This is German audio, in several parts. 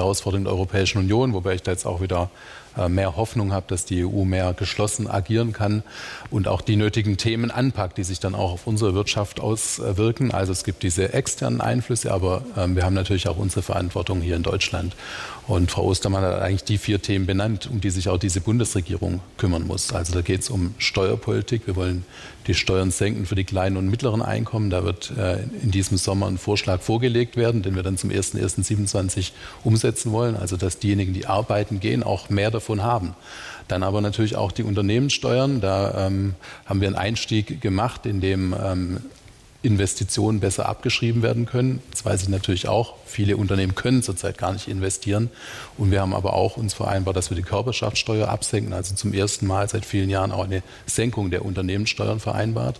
Herausforderungen der Europäischen Union, wobei ich da jetzt auch wieder mehr Hoffnung habe, dass die EU mehr geschlossen agieren kann und auch die nötigen Themen anpackt, die sich dann auch auf unsere Wirtschaft auswirken. Also es gibt diese externen Einflüsse, aber wir haben natürlich auch unsere Verantwortung hier in Deutschland. Und Frau Ostermann hat eigentlich die 4 Themen benannt, um die sich auch diese Bundesregierung kümmern muss. Also da geht es um Steuerpolitik. Wir wollen die Steuern senken für die kleinen und mittleren Einkommen. Da wird in diesem Sommer ein Vorschlag vorgelegt werden, den wir dann zum 01.01.27 umsetzen wollen. Also dass diejenigen, die arbeiten gehen, auch mehr davon haben. Dann aber natürlich auch die Unternehmenssteuern. Da haben wir einen Einstieg gemacht, in dem Investitionen besser abgeschrieben werden können. Das weiß ich natürlich auch. Viele Unternehmen können zurzeit gar nicht investieren. Und wir haben aber auch uns vereinbart, dass wir die Körperschaftssteuer absenken. Also zum ersten Mal seit vielen Jahren auch eine Senkung der Unternehmenssteuern vereinbart.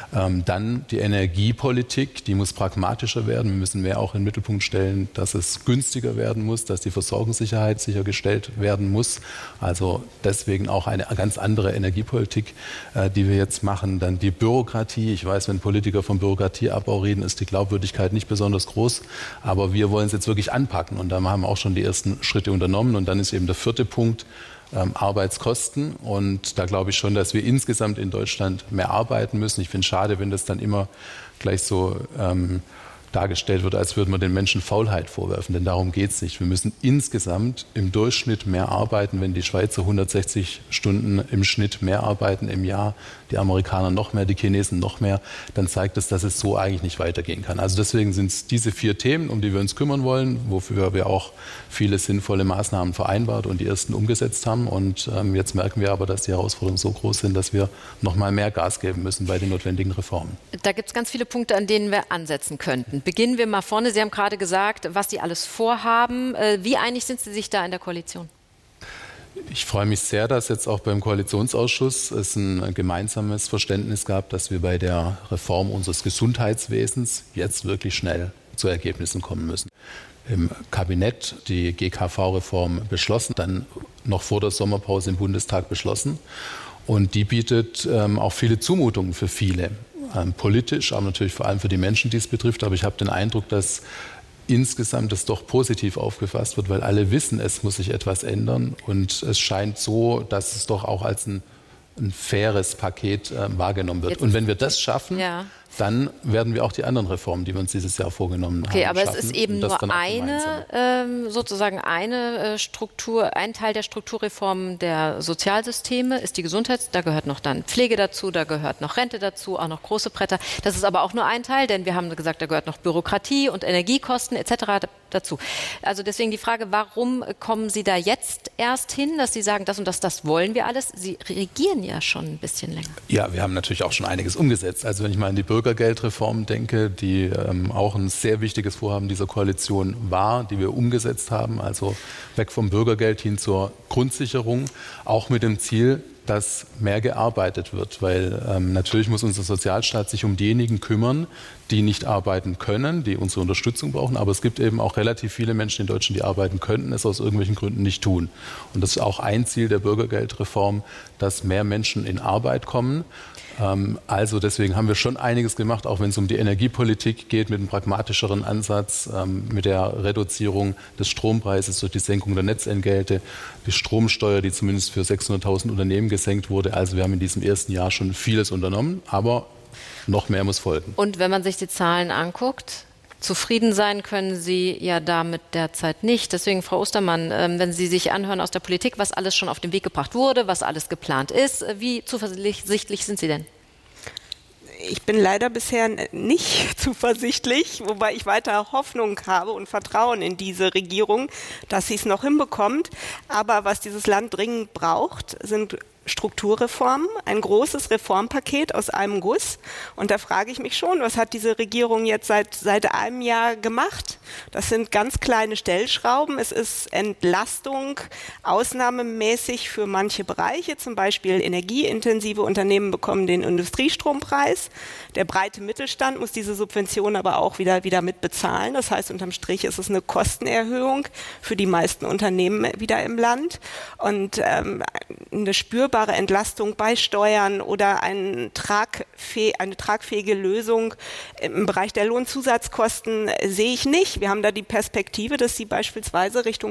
Dann die Energiepolitik, die muss pragmatischer werden. Wir müssen mehr auch in den Mittelpunkt stellen, dass es günstiger werden muss, dass die Versorgungssicherheit sichergestellt werden muss. Also deswegen auch eine ganz andere Energiepolitik, die wir jetzt machen. Dann die Bürokratie. Ich weiß, wenn Politiker vom Bürokratieabbau reden, ist die Glaubwürdigkeit nicht besonders groß. Aber wir wollen es jetzt wirklich anpacken. Und da haben wir auch schon die ersten Schritte unternommen. Und dann ist eben der 4. Punkt Arbeitskosten. Und da glaube ich schon, dass wir insgesamt in Deutschland mehr arbeiten müssen. Ich finde es schade, wenn das dann immer gleich so dargestellt wird, als würde man den Menschen Faulheit vorwerfen. Denn darum geht es nicht. Wir müssen insgesamt im Durchschnitt mehr arbeiten. Wenn die Schweizer 160 Stunden im Schnitt mehr arbeiten im Jahr, die Amerikaner noch mehr, die Chinesen noch mehr, dann zeigt es, dass es so eigentlich nicht weitergehen kann. Also deswegen sind es diese 4 Themen, um die wir uns kümmern wollen, wofür wir auch viele sinnvolle Maßnahmen vereinbart und die ersten umgesetzt haben. Und jetzt merken wir aber, dass die Herausforderungen so groß sind, dass wir noch mal mehr Gas geben müssen bei den notwendigen Reformen. Da gibt es ganz viele Punkte, an denen wir ansetzen könnten. Beginnen wir mal vorne. Sie haben gerade gesagt, was Sie alles vorhaben. Wie einig sind Sie sich da in der Koalition? Ich freue mich sehr, dass jetzt auch beim Koalitionsausschuss es ein gemeinsames Verständnis gab, dass wir bei der Reform unseres Gesundheitswesens jetzt wirklich schnell zu Ergebnissen kommen müssen. Im Kabinett die GKV-Reform beschlossen, dann noch vor der Sommerpause im Bundestag beschlossen. Und die bietet auch viele Zumutungen für viele. Politisch, aber natürlich vor allem für die Menschen, die es betrifft. Aber ich habe den Eindruck, dass insgesamt es doch positiv aufgefasst wird, weil alle wissen, es muss sich etwas ändern. Und es scheint so, dass es doch auch als ein faires Paket wahrgenommen wird. Und wenn wir das schaffen, dann werden wir auch die anderen Reformen, die wir uns dieses Jahr vorgenommen haben, aber schaffen. Es ist eben nur eine Struktur, ein Teil der Strukturreform der Sozialsysteme ist die Gesundheits-, da gehört noch dann Pflege dazu, da gehört noch Rente dazu, auch noch große Bretter. Das ist aber auch nur ein Teil, denn wir haben gesagt, da gehört noch Bürokratie und Energiekosten etc. dazu. Also deswegen die Frage, warum kommen Sie da jetzt erst hin, dass Sie sagen, das und das wollen wir alles? Sie regieren ja schon ein bisschen länger. Ja, wir haben natürlich auch schon einiges umgesetzt. Also wenn ich mal an die Bürgergeldreform denke, die auch ein sehr wichtiges Vorhaben dieser Koalition war, die wir umgesetzt haben, also weg vom Bürgergeld hin zur Grundsicherung, auch mit dem Ziel, dass mehr gearbeitet wird, weil natürlich muss unser Sozialstaat sich um diejenigen kümmern, die nicht arbeiten können, die unsere Unterstützung brauchen. Aber es gibt eben auch relativ viele Menschen in Deutschland, die arbeiten könnten, es aus irgendwelchen Gründen nicht tun. Und das ist auch ein Ziel der Bürgergeldreform, dass mehr Menschen in Arbeit kommen. Also deswegen haben wir schon einiges gemacht, auch wenn es um die Energiepolitik geht, mit einem pragmatischeren Ansatz, mit der Reduzierung des Strompreises durch die Senkung der Netzentgelte, die Stromsteuer, die zumindest für 600.000 Unternehmen gesenkt wurde. Also wir haben in diesem ersten Jahr schon vieles unternommen, aber noch mehr muss folgen. Und wenn man sich die Zahlen anguckt, zufrieden sein können Sie ja damit derzeit nicht. Deswegen, Frau Ostermann, wenn Sie sich anhören aus der Politik, was alles schon auf den Weg gebracht wurde, was alles geplant ist, wie zuversichtlich sind Sie denn? Ich bin leider bisher nicht zuversichtlich, wobei ich weiter Hoffnung habe und Vertrauen in diese Regierung, dass sie es noch hinbekommt. Aber was dieses Land dringend braucht, sind Strukturreformen, ein großes Reformpaket aus einem Guss. Und da frage ich mich schon, was hat diese Regierung jetzt seit einem Jahr gemacht? Das sind ganz kleine Stellschrauben. Es ist Entlastung ausnahmemäßig für manche Bereiche. Zum Beispiel energieintensive Unternehmen bekommen den Industriestrompreis. Der breite Mittelstand muss diese Subvention aber auch wieder mitbezahlen. Das heißt, unterm Strich ist es eine Kostenerhöhung für die meisten Unternehmen wieder im Land. Und eine spürbare Entlastung bei Steuern oder eine tragfähige Lösung im Bereich der Lohnzusatzkosten sehe ich nicht. Wir haben da die Perspektive, dass sie beispielsweise Richtung